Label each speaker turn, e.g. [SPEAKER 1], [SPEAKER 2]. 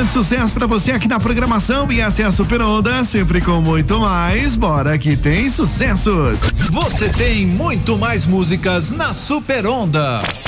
[SPEAKER 1] bastante sucesso pra você aqui na programação, e essa é a Super Onda, sempre com muito mais. Bora que tem sucessos.
[SPEAKER 2] Você tem muito mais músicas na Super Onda.